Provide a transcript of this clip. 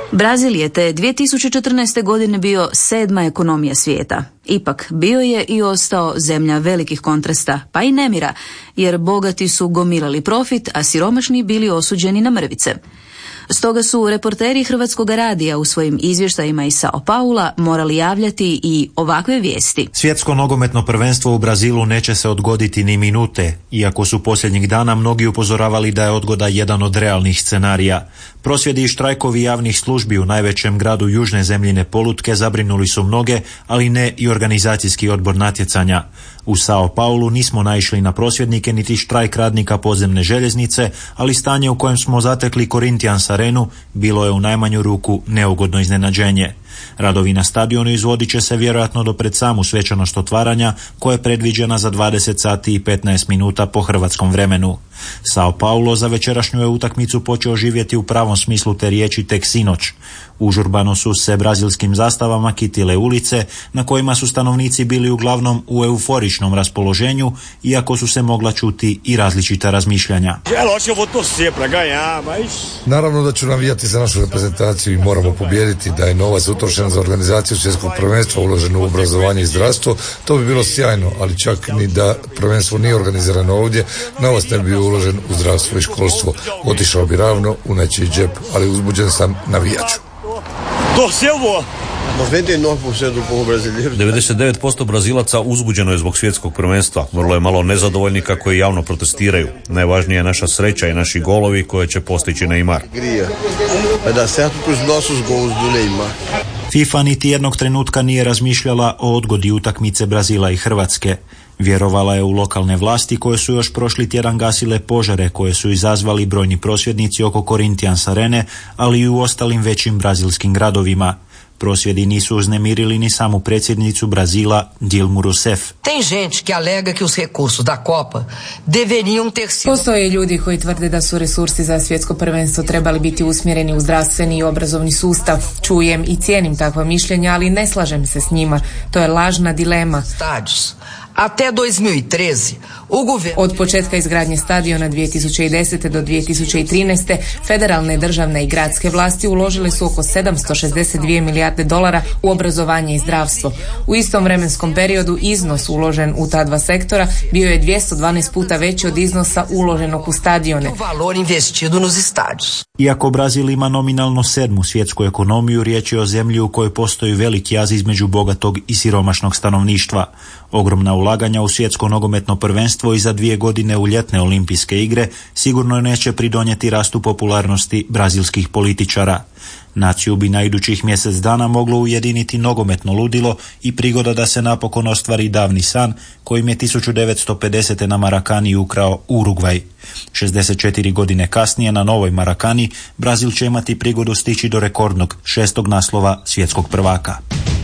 Brazil je te 2014. godine bio 7. ekonomija svijeta. Ipak bio je i ostao zemlja velikih kontrasta, pa i nemira, jer bogati su gomilali profit, a siromašni bili osuđeni na mrvice. Stoga su reporteri Hrvatskog radija u svojim izvještajima iz Sao Paula morali javljati i ovakve vijesti. Svjetsko nogometno prvenstvo u Brazilu neće se odgoditi ni minute, iako su posljednjih dana mnogi upozoravali da je odgoda jedan od realnih scenarija. Prosvjedi i štrajkovi javnih službi u najvećem gradu južne zemljine polutke zabrinuli su mnoge, ali ne i organizacijski odbor natjecanja. U Sao Paulu nismo naišli na prosvjednike niti štrajk radnika podzemne željeznice, ali stanje u kojem smo zatekli Corinthians arenu bilo je u najmanju ruku neugodno iznenađenje. Radovi na stadionu izvodit će se vjerojatno do pred samu svečanost otvaranja, koja je predviđena za 20 sati i 15 minuta po hrvatskom vremenu. Sao Paulo za večerašnju je utakmicu počeo živjeti u pravom smislu te riječi tek sinoć. Užurbano su se brazilskim zastavama kitile ulice, na kojima su stanovnici bili uglavnom u euforičnom raspoloženju, iako su se mogla čuti i različita razmišljanja. Naravno da ću navijati za našu reprezentaciju i moramo pobijediti. Da je novac utrošen za organizaciju svjetskog prvenstva uložen u obrazovanje i zdravstvo, to bi bilo sjajno, ali čak ni da prvenstvo nije organizirano ovdje, novac ne bi uložen u zdravstvo i školstvo. Otišao bi ravno u nečiji džep, ali uzbuđen sam, navijaču. 99% Brazilaca uzbuđeno je zbog svjetskog prvenstva. Vrlo je malo nezadovoljnika koji javno protestiraju. Najvažnija je naša sreća i naši golovi koje će postići Neymar. FIFA niti jednog trenutka nije razmišljala o odgodi utakmice Brazila i Hrvatske. Vjerovala je u lokalne vlasti koje su još prošli tjedan gasile požare koje su izazvali brojni prosvjednici oko Corinthians arene, ali i u ostalim većim brazilskim gradovima. Prosvjedi nisu uznemirili ni samu predsjednicu Brazila, Dilmu Rousseff. Postoje ljudi koji tvrde da su resursi za svjetsko prvenstvo trebali biti usmjereni u zdravstveni i obrazovni sustav. Čujem i cijenim takva mišljenja, ali ne slažem se s njima. To je lažna dilema. Od početka izgradnje stadiona 2010. do 2013. federalne, državne i gradske vlasti uložile su oko 762 milijarde dolara u obrazovanje i zdravstvo. U istom vremenskom periodu iznos uložen u ta dva sektora bio je 212 puta veći od iznosa uloženog u stadione. Iako Brazil ima nominalno 7. svjetsku ekonomiju, riječ je o zemlji u kojoj postoji veliki jaz između bogatog i siromašnog stanovništva. Ogromna ulaganja u svjetsko nogometno prvenstvo i za 2 godine u ljetne olimpijske igre sigurno neće pridonijeti rastu popularnosti brazilskih političara. Naciju bi na idućih mjesec dana moglo ujediniti nogometno ludilo i prigoda da se napokon ostvari davni san kojim je 1950. na Marakani ukrao Urugvaj. 64 godine kasnije na novoj Marakani Brazil će imati prigodu stići do rekordnog 6. naslova svjetskog prvaka.